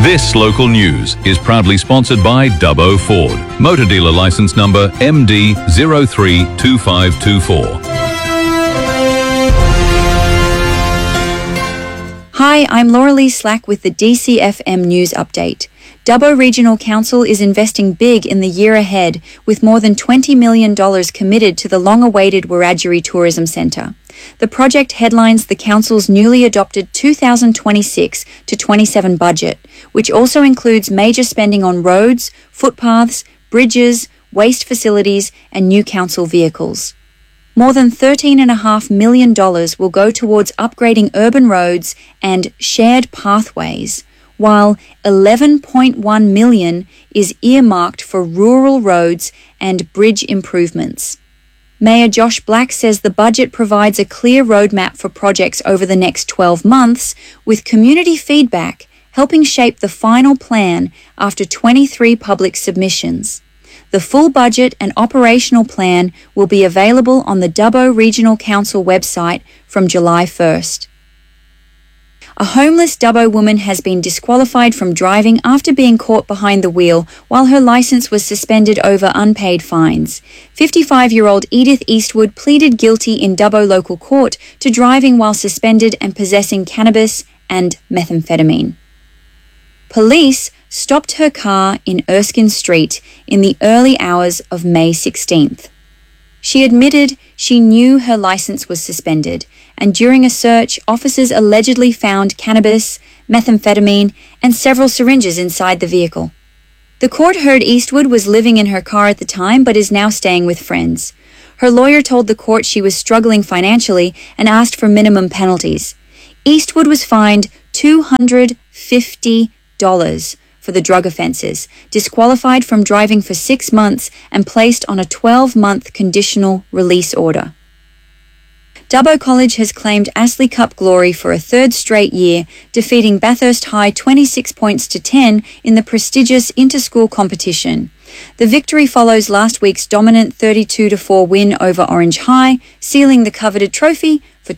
This local news is proudly sponsored by Dubbo Ford. Motor dealer license number MD032524. Hi, I'm Laura Lee Slack with the DCFM News Update. Dubbo Regional Council is investing big in the year ahead with more than $20 million committed to the long-awaited Wiradjuri Tourism Centre. The project headlines the council's newly adopted 2026 to 27 budget, which also includes major spending on roads, footpaths, bridges, waste facilities and new council vehicles. More than $13.5 million will go towards upgrading urban roads and shared pathways, while $11.1 million is earmarked for rural roads and bridge improvements. Mayor Josh Black says the budget provides a clear roadmap for projects over the next 12 months, with community feedback helping shape the final plan after 23 public submissions. The full budget and operational plan will be available on the Dubbo Regional Council website from July 1st. A homeless Dubbo woman has been disqualified from driving after being caught behind the wheel while her licence was suspended over unpaid fines. 55-year-old Edith Eastwood pleaded guilty in Dubbo local court to driving while suspended and possessing cannabis and methamphetamine. Police stopped her car in Erskine Street in the early hours of May 16th. She admitted she knew her licence was suspended, and during a search, officers allegedly found cannabis, methamphetamine, and several syringes inside the vehicle. The court heard Eastwood was living in her car at the time but is now staying with friends. Her lawyer told the court she was struggling financially and asked for minimum penalties. Eastwood was fined $250 for the drug offences, disqualified from driving for 6 months and placed on a 12-month conditional release order. Dubbo College has claimed Astley Cup glory for a third straight year, defeating Bathurst High 26 points to 10 in the prestigious inter-school competition. The victory follows last week's dominant 32-4 win over Orange High, sealing the coveted trophy for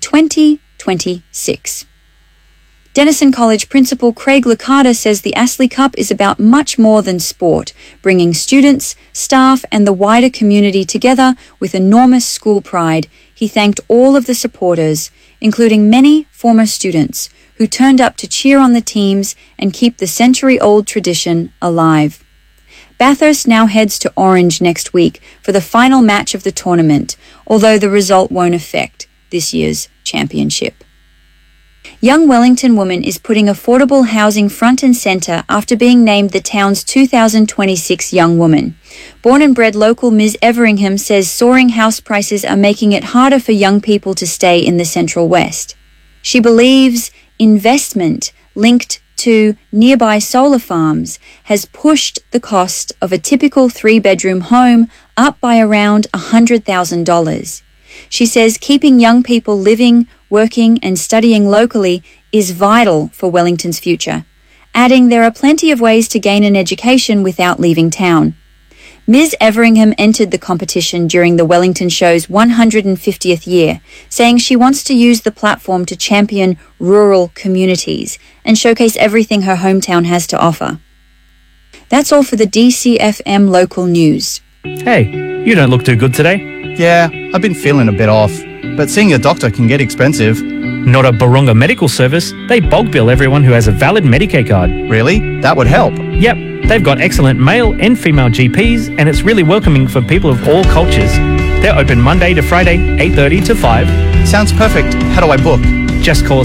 2026. Denison College Principal Craig Licata says the Astley Cup is about much more than sport, bringing students, staff and the wider community together with enormous school pride. He thanked all of the supporters, including many former students, who turned up to cheer on the teams and keep the century-old tradition alive. Bathurst now heads to Orange next week for the final match of the tournament, although the result won't affect this year's championship. Young Wellington woman is putting affordable housing front and centre after being named the town's 2026 Young Woman. Born and bred local Ms. Everingham says soaring house prices are making it harder for young people to stay in the Central West. She believes investment linked to nearby solar farms has pushed the cost of a typical 3-bedroom home up by around $100,000. She says keeping young people living, working and studying locally is vital for Wellington's future, adding there are plenty of ways to gain an education without leaving town. Ms. Everingham entered the competition during the Wellington Show's 150th year, saying she wants to use the platform to champion rural communities and showcase everything her hometown has to offer. That's all for the DCFM local news. Hey, you don't look too good today. Yeah, I've been feeling a bit off, but seeing a doctor can get expensive. Not at Barunga Medical Service. They bulk bill everyone who has a valid Medicare card. Really? That would help. Yep, they've got excellent male and female GPs, and it's really welcoming for people of all cultures. They're open Monday to Friday, 8:30 to 5. Sounds perfect. How do I book? Just call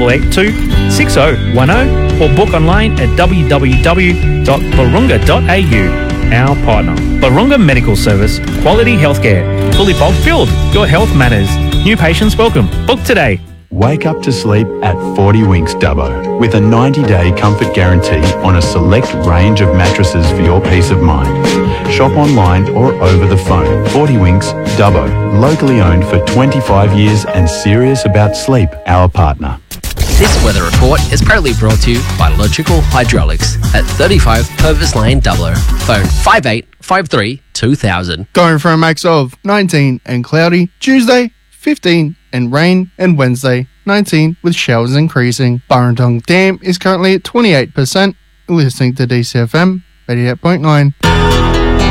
6882-6010 or book online at www.barunga.au. Our partner, Barunga Medical Service, quality healthcare, fully bulk billed. Your health matters. New patients welcome. Book today. Wake up to sleep at 40 Winks Dubbo with a 90-day comfort guarantee on a select range of mattresses for your peace of mind. Shop online or over the phone. 40 Winks Dubbo, locally owned for 25 years and serious about sleep, our partner. This weather report is proudly brought to you by Logical Hydraulics at 35 Purvis Lane, Dubbo. Phone 5853 2000. Going for a max of 19 and cloudy Tuesday, 15 and rain, and Wednesday 19 with showers increasing. Burrendong Dam is currently at 28%, listening to DCFM 88.9.